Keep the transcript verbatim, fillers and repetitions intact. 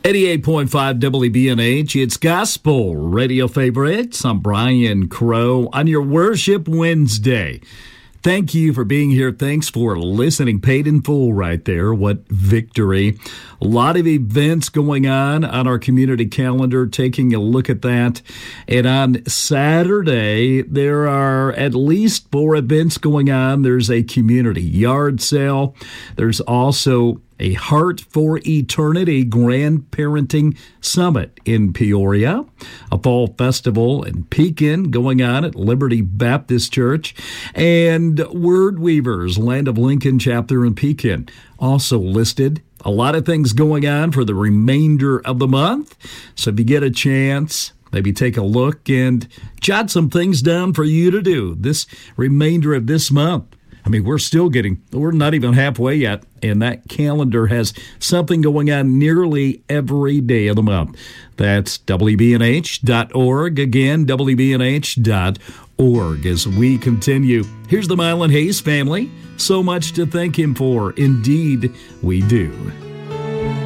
eighty-eight point five W B N H, it's Gospel Radio Favorites. I'm Brian Crow on your Worship Wednesday. Thank you for being here. Thanks for listening. Paid in full right there. What victory. A lot of events going on on our community calendar, taking a look at that. And on Saturday, there are at least four events going on. There's a community yard sale. There's also a Heart for Eternity Grandparenting Summit in Peoria, a fall festival in Pekin going on at Liberty Baptist Church, and Word Weavers, Land of Lincoln chapter in Pekin, also listed. A lot of things going on for the remainder of the month. So if you get a chance, maybe take a look and jot some things down for you to do this remainder of this month. I mean, we're still getting, we're not even halfway yet, and that calendar has something going on nearly every day of the month. That's W B N H dot org. Again, W B N H dot org. As we continue, here's the Milan Hayes family. So much to thank him for. Indeed, we do.